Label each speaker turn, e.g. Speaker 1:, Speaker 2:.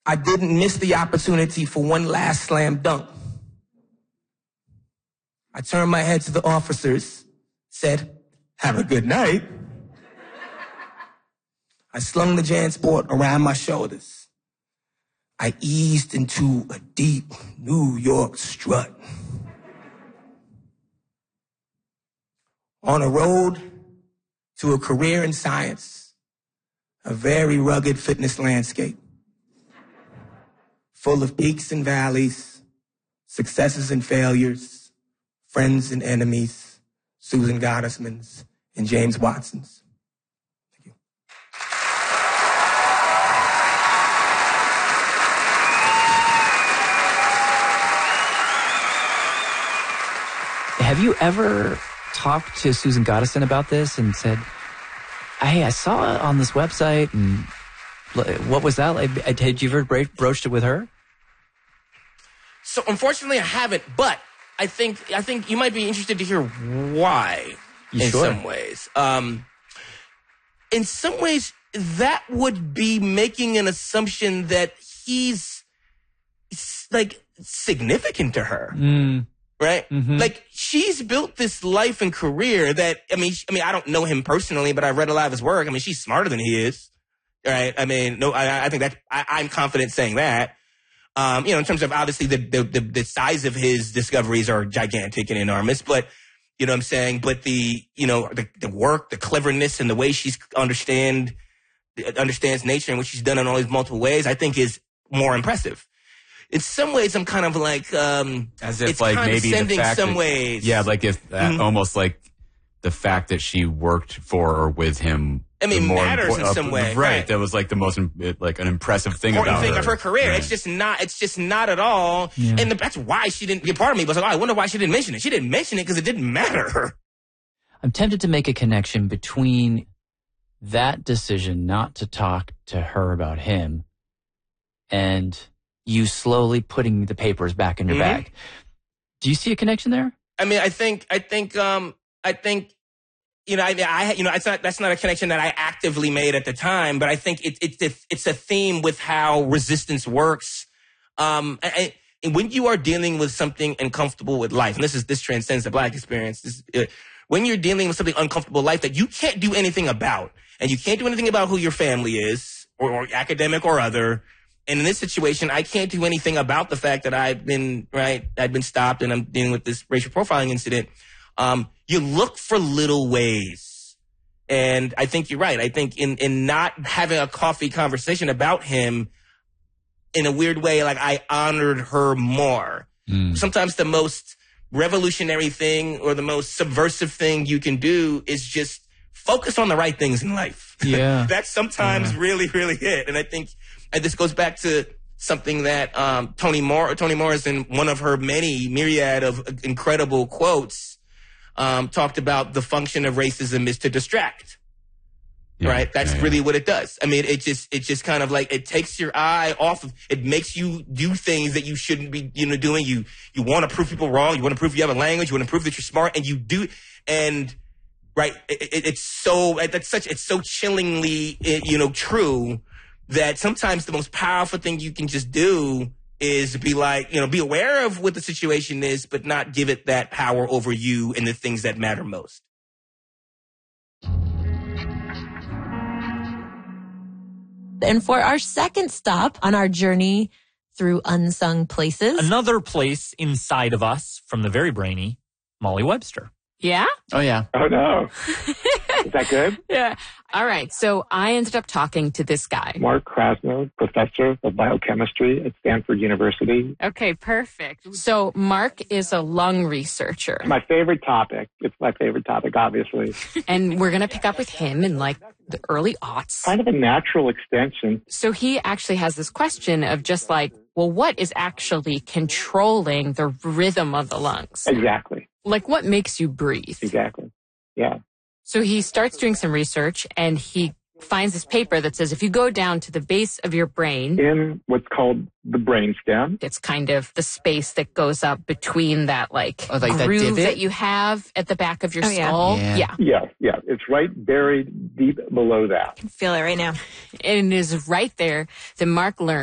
Speaker 1: I didn't miss the opportunity for one last slam dunk. I turned my head to the officers, said, "Have a good night." I slung the JanSport around my shoulders. I eased into a deep New York strut. On a road to a career in science, a very rugged fitness landscape, full of peaks and valleys, successes and failures, friends and enemies, Susan Gottesmans and James Watsons. Thank you.
Speaker 2: Have you ever talked to Susan Gottesman about this and said, hey, I saw it on this website, and what was that like? Had you ever broached it with her?
Speaker 1: So unfortunately, I haven't, but I think you might be interested to hear why. Some ways. In some ways, that would be making an assumption that he's like significant to her. Right? Mm-hmm. Like, she's built this life and career that, I mean, I don't know him personally, but I've read a lot of his work. I mean, she's smarter than he is. Right? I mean, no, I think that I'm confident saying that. In terms of obviously the size of his discoveries are gigantic and enormous, but you know what I'm saying? But the work, the cleverness, and the way she's understands nature and what she's done in all these multiple ways, I think is more impressive. In some ways, I'm kind of like,
Speaker 3: as if
Speaker 1: it's
Speaker 3: like maybe
Speaker 1: condescending
Speaker 3: the fact
Speaker 1: some
Speaker 3: that,
Speaker 1: ways.
Speaker 3: Yeah, like if almost like the fact that she worked for or with him.
Speaker 1: I mean, matters in some way,
Speaker 3: right? That was like the most like an impressive thing
Speaker 1: important
Speaker 3: about
Speaker 1: thing of her career.
Speaker 3: Right.
Speaker 1: It's just not at all. Yeah. And that's why she didn't. Part of me was like, I wonder why she didn't mention it. She didn't mention it because it didn't matter.
Speaker 2: I'm tempted to make a connection between that decision not to talk to her about him and you slowly putting the papers back in your bag. Do you see a connection there?
Speaker 1: I mean, I think, that's not a connection that I actively made at the time, but I think it's a theme with how resistance works. And when you are dealing with something uncomfortable with life, and this transcends the Black experience, when you're dealing with something uncomfortable in life that you can't do anything about, and you can't do anything about who your family is, or academic or other. And in this situation, I can't do anything about the fact that I've been stopped and I'm dealing with this racial profiling incident. You look for little ways. And I think you're right. I think in not having a coffee conversation about him, in a weird way, like I honored her more. Sometimes the most revolutionary thing or the most subversive thing you can do is just focus on the right things in life.
Speaker 2: Yeah.
Speaker 1: That's sometimes really, really it. And I think this goes back to something that Toni Morrison, one of her many myriad of incredible quotes, talked about. The function of racism is to distract. Yeah, right? That's really what it does. I mean, it just kind of like, it takes your eye off of, it makes you do things that you shouldn't be, doing. You want to prove people wrong. You want to prove you have a language. You want to prove that you're smart, and you do. And right, it's so chillingly, true that sometimes the most powerful thing you can just do is be like, be aware of what the situation is, but not give it that power over you and the things that matter most.
Speaker 4: And for our second stop on our journey through unsung places,
Speaker 5: another place inside of us from the very brainy Molly Webster.
Speaker 6: Yeah?
Speaker 2: Oh, yeah.
Speaker 7: Oh, no. Is that good?
Speaker 6: Yeah. All right. So I ended up talking to this guy.
Speaker 7: Mark Krasno, professor of biochemistry at Stanford University.
Speaker 6: Okay, perfect. So Mark is a lung researcher.
Speaker 7: My favorite topic. It's my favorite topic, obviously.
Speaker 6: And we're going to pick up with him in like the early aughts.
Speaker 7: Kind of a natural extension.
Speaker 6: So he actually has this question of just like, well, what is actually controlling the rhythm of the lungs?
Speaker 7: Exactly.
Speaker 6: Like, what makes you breathe?
Speaker 7: Exactly. Yeah.
Speaker 6: So he starts doing some research, and he finds this paper that says if you go down to the base of your brain,
Speaker 7: in what's called the brainstem,
Speaker 6: it's kind of the space that goes up between that like
Speaker 2: that
Speaker 6: groove
Speaker 2: divot
Speaker 6: that you have at the back of your skull.
Speaker 2: Yeah.
Speaker 7: Yeah. It's right buried deep below that.
Speaker 4: I can feel it right now.
Speaker 6: And it is right there that Mark learned